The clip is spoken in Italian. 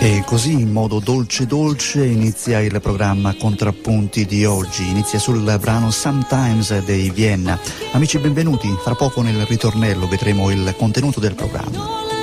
E così in modo dolce dolce inizia il programma Contrappunti di oggi, inizia sul brano Sometimes dei Vienna. Amici benvenuti, fra poco nel ritornello vedremo il contenuto del programma.